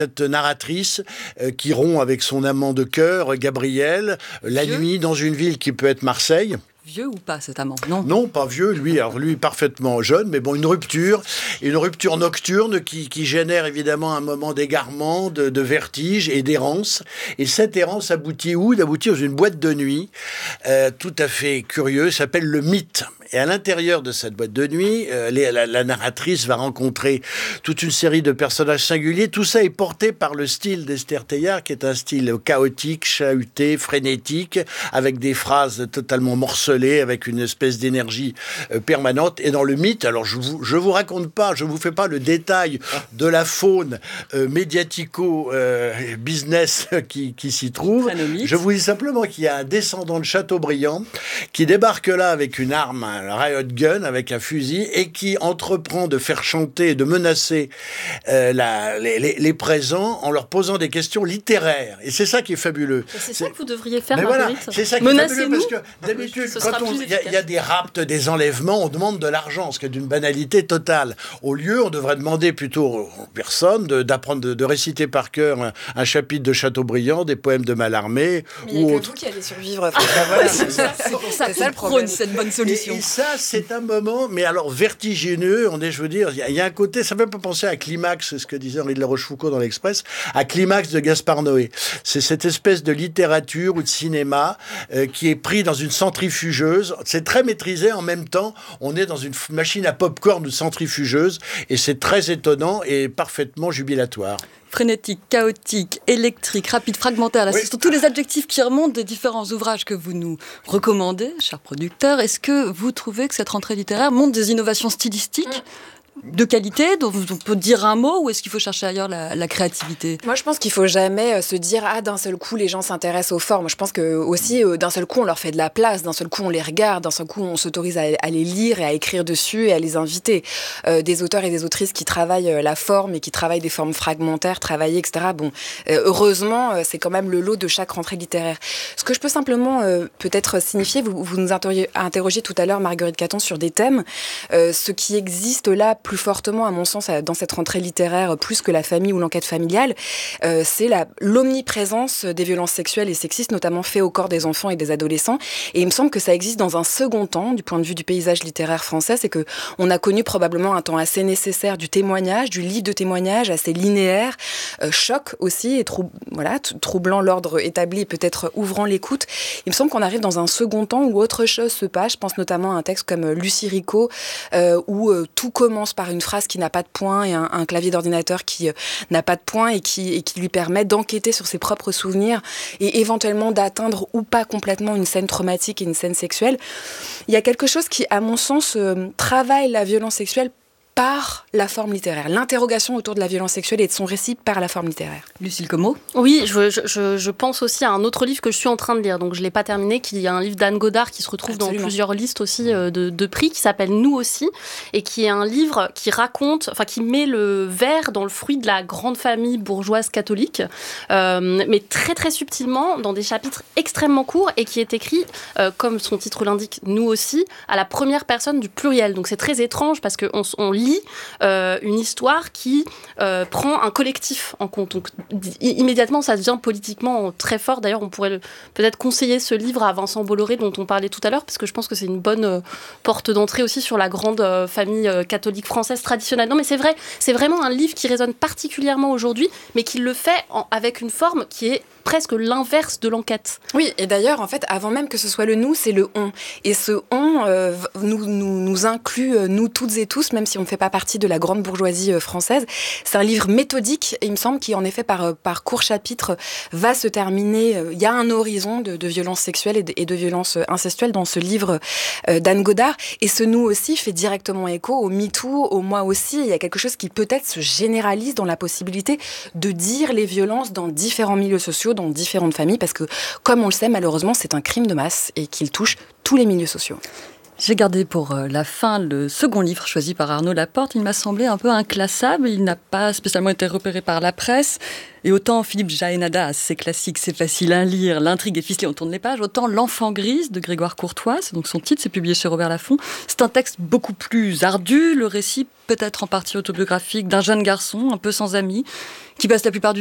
Cette narratrice qui rompt avec son amant de cœur, Gabriel, la nuit dans une ville qui peut être Marseille. Vieux ou pas cet amant? Non. Non, pas vieux, lui parfaitement jeune, mais bon, une rupture nocturne qui génère évidemment un moment d'égarement, de vertige et d'errance. Et cette errance aboutit où? Elle aboutit dans une boîte de nuit tout à fait curieuse, s'appelle le Mythe. Et à l'intérieur de cette boîte de nuit, la narratrice va rencontrer toute une série de personnages singuliers. Tout ça est porté par le style d'Esther Teillard, qui est un style chaotique, chahuté, frénétique, avec des phrases totalement morcelées, avec une espèce d'énergie permanente. Et dans le Mythe, alors je vous raconte pas, je vous fais pas le détail de la faune médiatico-business qui s'y trouve. Je vous dis simplement qu'il y a un descendant de Chateaubriand qui débarque là avec une arme, un riot gun, avec un fusil, et qui entreprend de faire chanter et de menacer les présents en leur posant des questions littéraires. Et c'est ça qui est fabuleux. C'est ça que vous devriez faire, Marguerite. Voilà, c'est ça qui est fabuleux, parce que d'habitude, quand il y a des rapts, des enlèvements, on demande de l'argent, ce qui est d'une banalité totale. Au lieu, on devrait demander plutôt aux personnes d'apprendre, de réciter par cœur un chapitre de Chateaubriand, des poèmes de Mallarmé. Mais il n'y a que vous qui allez survivre. C'est pour ça qu'on prône cette bonne solution. Et ça, c'est un moment, mais alors vertigineux. Je veux dire, il y a un côté, ça me fait pas penser à Climax, c'est ce que disait Henri de la Rochefoucauld dans l'Express, à Climax de Gaspard Noé. C'est cette espèce de littérature ou de cinéma qui est pris dans une centrifugeuse. C'est très maîtrisé, en même temps, on est dans une machine à pop-corn ou centrifugeuse, et c'est très étonnant et parfaitement jubilatoire. Frénétique, chaotique, électrique, rapide, fragmentaire. Là, ce sont tous les adjectifs qui remontent des différents ouvrages que vous nous recommandez, chers producteurs. Est-ce que vous trouvez que cette rentrée littéraire montre des innovations stylistiques de qualité, dont on peut dire un mot, ou est-ce qu'il faut chercher ailleurs la créativité? Moi, je pense qu'il faut jamais se dire d'un seul coup les gens s'intéressent aux formes. Je pense que aussi d'un seul coup on leur fait de la place, d'un seul coup on les regarde, d'un seul coup on s'autorise à les lire et à écrire dessus et à les inviter. Des auteurs et des autrices qui travaillent la forme et qui travaillent des formes fragmentaires, travaillées, etc. Bon, heureusement, c'est quand même le lot de chaque rentrée littéraire. Ce que je peux simplement peut-être signifier, vous nous interrogez tout à l'heure, Marguerite Caton, sur des thèmes. Ce qui existe là plus fortement, à mon sens, dans cette rentrée littéraire, plus que la famille ou l'enquête familiale, c'est l'omniprésence des violences sexuelles et sexistes, notamment faites au corps des enfants et des adolescents. Et il me semble que ça existe dans un second temps, du point de vue du paysage littéraire français, c'est qu'on a connu probablement un temps assez nécessaire du témoignage, du livre de témoignage, assez linéaire, choc aussi, et troublant l'ordre établi et peut-être ouvrant l'écoute. Il me semble qu'on arrive dans un second temps où autre chose se passe. Je pense notamment à un texte comme Lucie Ricot, où tout commence par une phrase qui n'a pas de point et un clavier d'ordinateur qui n'a pas de point et qui lui permet d'enquêter sur ses propres souvenirs et éventuellement d'atteindre ou pas complètement une scène traumatique et une scène sexuelle. Il y a quelque chose qui, à mon sens, travaille la violence sexuelle par la forme littéraire. L'interrogation autour de la violence sexuelle et de son récit par la forme littéraire. Lucille Como ? Oui, je pense aussi à un autre livre que je suis en train de lire, donc je ne l'ai pas terminé, qui est un livre d'Anne Godard qui se retrouve Absolument. Dans plusieurs listes aussi de prix, qui s'appelle Nous aussi, et qui est un livre qui qui met le verre dans le fruit de la grande famille bourgeoise catholique, mais très très subtilement, dans des chapitres extrêmement courts, et qui est écrit, comme son titre l'indique, Nous aussi, à la première personne du pluriel. Donc c'est très étrange parce qu'on lit une histoire qui prend un collectif en compte. Donc, immédiatement, ça devient politiquement très fort. D'ailleurs, on pourrait peut-être conseiller ce livre à Vincent Bolloré, dont on parlait tout à l'heure, parce que je pense que c'est une bonne porte d'entrée aussi sur la grande famille catholique française traditionnelle. Non, mais c'est vrai, c'est vraiment un livre qui résonne particulièrement aujourd'hui, mais qui le fait avec une forme qui est presque l'inverse de l'enquête. Oui, et d'ailleurs, en fait, avant même que ce soit le nous, c'est le on. Et ce on nous inclut, nous toutes et tous, même si on ne fait pas partie de la grande bourgeoisie française. C'est un livre méthodique, et il me semble qui, en effet, par court chapitre, va se terminer. Il y a un horizon de violences sexuelles et de violences incestuelles dans ce livre d'Anne Godard. Et ce nous aussi fait directement écho au MeToo, au moi aussi. Il y a quelque chose qui peut-être se généralise dans la possibilité de dire les violences dans différents milieux sociaux, dans différentes familles, parce que, comme on le sait, malheureusement, c'est un crime de masse et qu'il touche tous les milieux sociaux. J'ai gardé pour la fin le second livre choisi par Arnaud Laporte. Il m'a semblé un peu inclassable. Il n'a pas spécialement été repéré par la presse. Et autant Philippe Jaénada, c'est classique, c'est facile à lire, l'intrigue est ficelée, on tourne les pages. Autant L'Enfant grise de Grégoire Courtois, c'est donc son titre, c'est publié chez Robert Laffont. C'est un texte beaucoup plus ardu, le récit peut-être en partie autobiographique d'un jeune garçon un peu sans amis, qui passe la plupart du